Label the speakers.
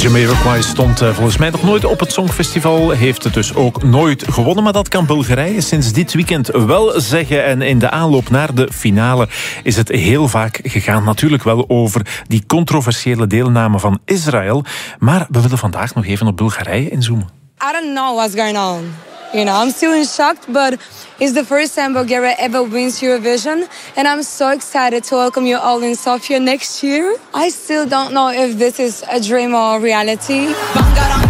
Speaker 1: Jamiroquai stond volgens mij nog nooit op het Songfestival. Heeft het dus ook nooit gewonnen. Maar dat kan Bulgarije sinds dit weekend wel zeggen. En in de aanloop naar de finale is het heel vaak gegaan. Natuurlijk wel over die controversiële deelname van Israël. Maar we willen vandaag nog even op Bulgarije inzoomen.
Speaker 2: I don't know what's going on. You know, I'm still in shock, but it's the first time Bulgaria ever wins Eurovision. And I'm so excited to welcome you all in Sofia next year. I still don't know if this is a dream or reality.